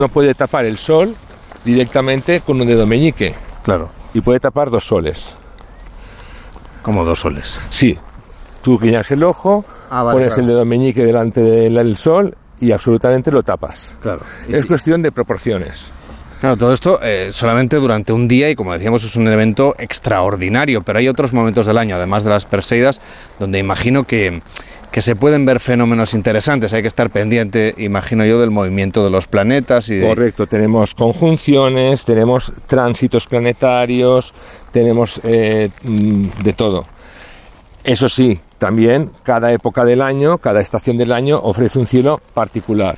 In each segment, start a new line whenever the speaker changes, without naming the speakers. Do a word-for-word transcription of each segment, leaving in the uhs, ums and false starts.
No puede tapar el sol directamente con un dedo meñique.
Claro.
Y puede tapar dos soles.
¿Cómo dos soles?
Sí. Tú guiñas el ojo,
ah, vale,
pones
claro.
el dedo meñique delante del sol y absolutamente lo tapas.
Claro.
Es
sí.
cuestión de proporciones.
Claro, todo esto eh, solamente durante un día y, como decíamos, es un evento extraordinario, pero hay otros momentos del año, además de las Perseidas, donde imagino que, que se pueden ver fenómenos interesantes. Hay que estar pendiente, imagino yo, del movimiento de los planetas. Y de...
Correcto, tenemos conjunciones, tenemos tránsitos planetarios, tenemos eh, de todo. Eso sí, también cada época del año, cada estación del año ofrece un cielo particular.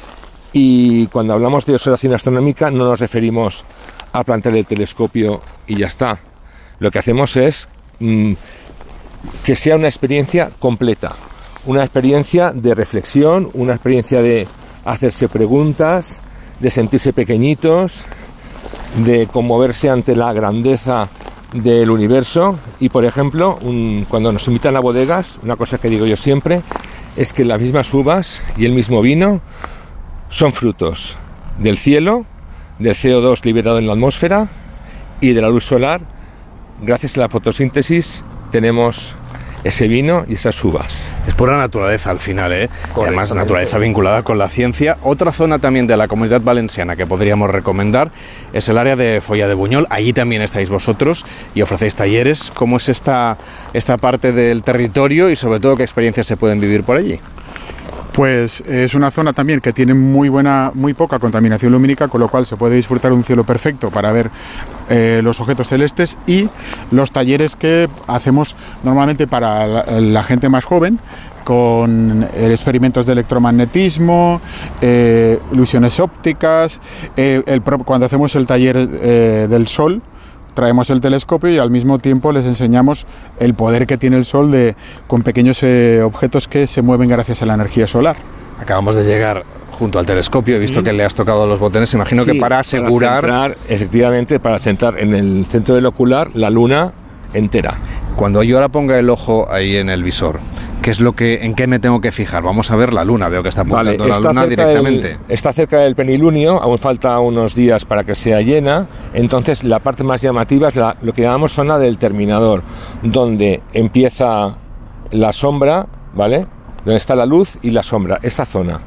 Y cuando hablamos de observación astronómica no nos referimos a plantear el telescopio y ya está. Lo que hacemos es mmm, que sea una experiencia completa, una experiencia de reflexión, una experiencia de hacerse preguntas, de sentirse pequeñitos, de conmoverse ante la grandeza del universo. Y por ejemplo, un, cuando nos invitan a bodegas, una cosa que digo yo siempre es que las mismas uvas y el mismo vino son frutos del cielo, del C O dos liberado en la atmósfera y de la luz solar. Gracias a la fotosíntesis tenemos ese vino y esas uvas.
Es pura naturaleza al final, ¿eh? Además, naturaleza vinculada con la ciencia. Otra zona también de la Comunidad Valenciana que podríamos recomendar es el área de Folla de Buñol. Allí también estáis vosotros y ofrecéis talleres. ¿Cómo es esta, esta parte del territorio y sobre todo qué experiencias se pueden vivir por allí?
Pues es una zona también que tiene muy buena, muy poca contaminación lumínica, con lo cual se puede disfrutar un cielo perfecto para ver eh, los objetos celestes, y los talleres que hacemos normalmente para la, la gente más joven, con experimentos de electromagnetismo, eh, ilusiones ópticas, eh, el, cuando hacemos el taller eh, del sol, traemos el telescopio y al mismo tiempo les enseñamos el poder que tiene el Sol de, con pequeños eh, objetos que se mueven gracias a la energía solar.
Acabamos de llegar junto al telescopio, he visto mm. que le has tocado los botones, imagino sí, que para asegurar...
Para centrar, efectivamente, para centrar en el centro del ocular la luna entera.
Cuando yo ahora ponga el ojo ahí en el visor, ¿qué es lo que, en qué me tengo que fijar? Vamos a ver la luna, veo que está apuntando vale, la luna directamente.
Del, está cerca del penilunio, aún falta unos días para que sea llena, entonces la parte más llamativa es la, lo que llamamos zona del terminador, donde empieza la sombra, ¿vale? Donde está la luz y la sombra, esa zona.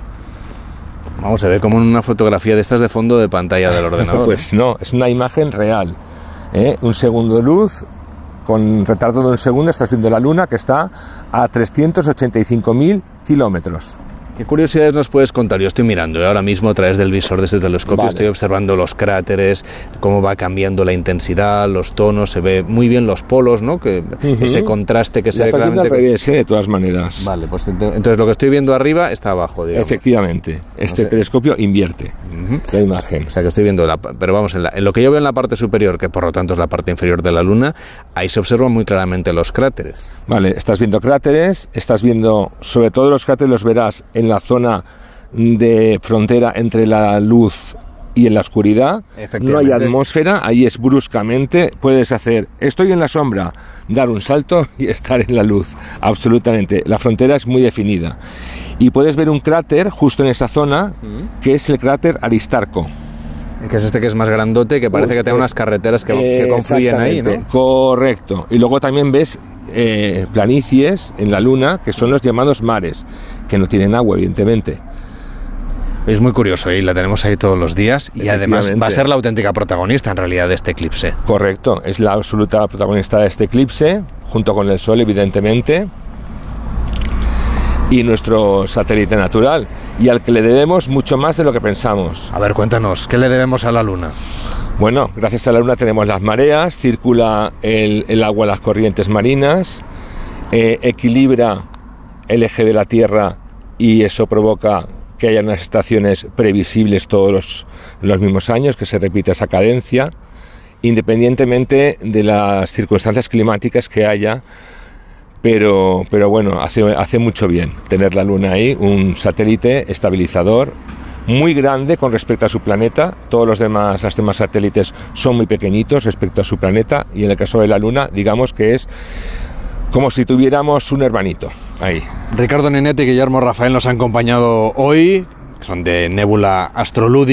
Vamos a ver como en una fotografía de estas de fondo de pantalla del ordenador.
Pues no, es una imagen real, ¿eh? Un segundo de luz. Con retardo de un segundo estás viendo la luna, que está a trescientos ochenta y cinco mil kilómetros.
¿Qué curiosidades nos puedes contar? Yo estoy mirando ahora mismo a través del visor de este telescopio, vale. Estoy observando los cráteres, cómo va cambiando la intensidad, los tonos, se ve muy bien los polos, ¿no? Que uh-huh. Ese contraste que se ve claramente.
Al revés, ¿eh? De todas maneras.
Vale, pues entonces lo que estoy viendo arriba está abajo, digamos.
Efectivamente, este no sé. telescopio invierte uh-huh. la imagen.
O sea que estoy viendo, la, pero vamos, en, la, en lo que yo veo en la parte superior, que por lo tanto es la parte inferior de la Luna, ahí se observan muy claramente los cráteres.
Vale, estás viendo cráteres, estás viendo, sobre todo los cráteres los verás en la zona de frontera entre la luz y en la oscuridad. No hay atmósfera, ahí es bruscamente, puedes hacer, estoy en la sombra, dar un salto y estar en la luz, absolutamente. La frontera es muy definida. Y puedes ver un cráter justo en esa zona, que es el cráter Aristarco.
Que es este que es más grandote, que parece Uf, que tiene es, unas carreteras que, que confluyen ahí, ¿no?
Correcto. Y luego también ves eh, planicies en la Luna, que son los llamados mares, que no tienen agua, evidentemente.
Es muy curioso y la tenemos ahí todos los días y además va a ser la auténtica protagonista en realidad de este eclipse.
Correcto, es la absoluta protagonista de este eclipse, junto con el Sol, evidentemente, y nuestro satélite natural, y al que le debemos mucho más de lo que pensamos.
A ver, cuéntanos, ¿qué le debemos a la Luna?
Bueno, gracias a la Luna tenemos las mareas, circula el, el agua, las corrientes marinas, eh, equilibra el eje de la Tierra y eso provoca que haya unas estaciones previsibles todos los, los mismos años, que se repita esa cadencia, independientemente de las circunstancias climáticas que haya. Pero, pero bueno, hace, hace mucho bien tener la Luna ahí, un satélite estabilizador muy grande con respecto a su planeta. Todos los demás, los demás satélites son muy pequeñitos respecto a su planeta, y en el caso de la Luna, digamos que es como si tuviéramos un hermanito ahí.
Ricardo Nenet y Guillermo Rafael nos han acompañado hoy, son de Nébula Astrolúdica.